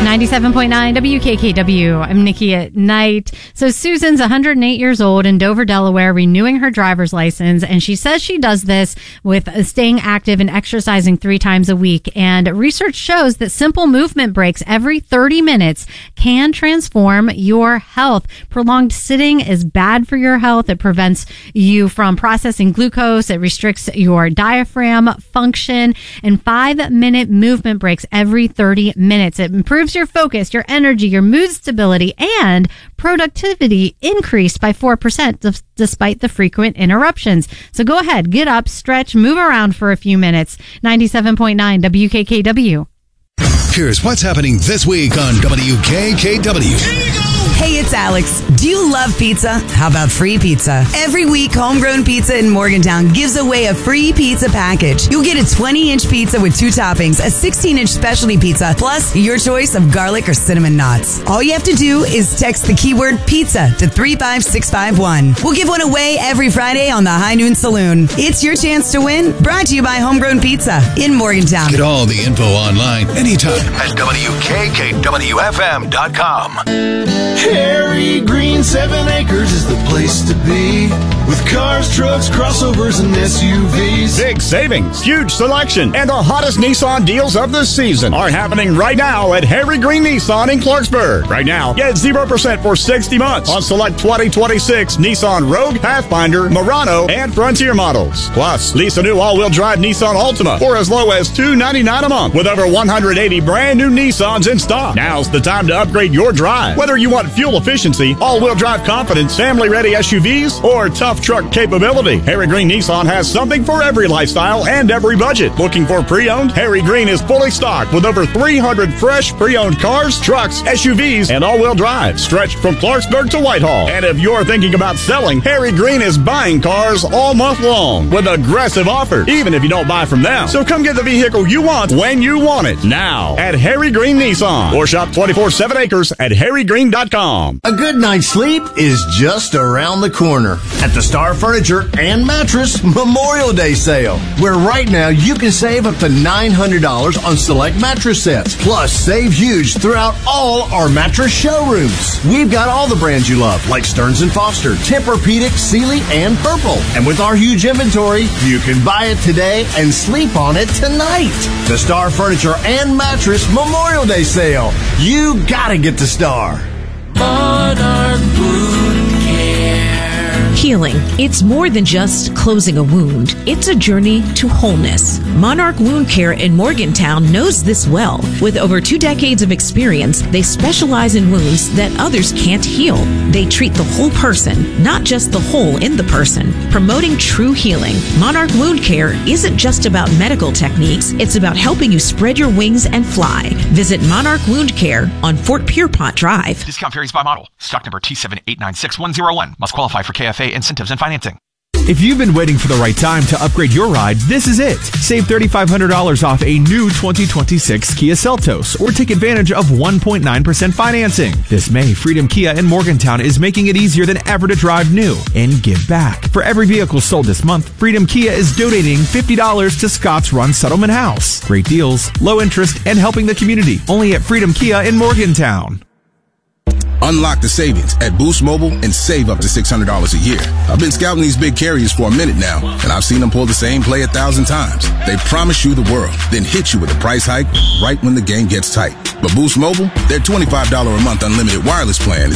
97.9 WKKW. I'm Nikki at Night. So Susan's 108 years old in Dover, Delaware, renewing her driver's license. And she says she does this with staying active and exercising 3 times a week. And research shows that simple movement breaks every 30 minutes can transform your health. Prolonged sitting is bad for your health. It prevents you from processing glucose. It restricts your diaphragm function. And 5-minute movement breaks every 30 minutes. It improves your focus, your energy, your mood stability, and productivity increased by 4% despite the frequent interruptions. So go ahead, get up, stretch, move around for a few minutes. 97.9 WKKW. Here's what's happening this week on WKKW. Hey, it's Alex. Do you love pizza? How about free pizza? Every week, Homegrown Pizza in Morgantown gives away a free pizza package. You'll get a 20-inch pizza with 2 toppings, a 16-inch specialty pizza, plus your choice of garlic or cinnamon knots. All you have to do is text the keyword pizza to 35651. We'll give one away every Friday on the High Noon Saloon. It's your chance to win. Brought to you by Homegrown Pizza in Morgantown. Get all the info online anytime at WKKWFM.com. Harry Green 7 Acres is the place to be, with cars, trucks, crossovers, and SUVs. Big savings, huge selection, and the hottest Nissan deals of the season are happening right now at Harry Green Nissan in Clarksburg. Right now, get 0% for 60 months on select 2026 Nissan Rogue, Pathfinder, Murano, and Frontier models. Plus, lease a new all-wheel drive Nissan Altima for as low as $299 a month with over 180 brand new Nissans in stock. Now's the time to upgrade your drive. Whether you want fuel efficiency, all-wheel drive confidence, family-ready SUVs, or tough truck capability, Harry Green Nissan has something for every lifestyle and every budget. Looking for pre-owned? Harry Green is fully stocked with over 300 fresh pre-owned cars, trucks, SUVs, and all-wheel drive, stretched from Clarksburg to Whitehall. And if you're thinking about selling, Harry Green is buying cars all month long with aggressive offers, even if you don't buy from them. So come get the vehicle you want when you want it, now at Harry Green Nissan, or shop 24/7 Acres at harrygreen.com. A good night's sleep is just around the corner at the Star Furniture and Mattress Memorial Day Sale, where right now you can save up to $900 on select mattress sets. Plus, save huge throughout all our mattress showrooms. We've got all the brands you love, like Stearns & Foster, Tempur-Pedic, Sealy, and Purple. And with our huge inventory, you can buy it today and sleep on it tonight. The Star Furniture and Mattress Memorial Day Sale. You gotta get the Star. Monarch Wound Care. Healing. It's more than just closing a wound. It's a journey to wholeness. Monarch Wound Care in Morgantown knows this well. With over 2 decades of experience, they specialize in wounds that others can't heal. They treat the whole person, not just the hole in the person, promoting true healing. Monarch Wound Care isn't just about medical techniques. It's about helping you spread your wings and fly. Visit Monarch Wound Care on Fort Pierpont Drive. Discount varies by model. Stock number T7896101. Must qualify for KFA incentives and financing. If you've been waiting for the right time to upgrade your ride, this is it. Save $3,500 off a new 2026 Kia Seltos or take advantage of 1.9% financing. This May, Freedom Kia in Morgantown is making it easier than ever to drive new and give back. For every vehicle sold this month, Freedom Kia is donating $50 to Scott's Run Settlement House. Great deals, low interest, and helping the community. Only at Freedom Kia in Morgantown. Unlock the savings at Boost Mobile and save up to $600 a year. I've been scouting these big carriers for a minute now, and I've seen them pull the same play 1,000 times. They promise you the world, then hit you with a price hike right when the game gets tight. But Boost Mobile, their $25 a month unlimited wireless plan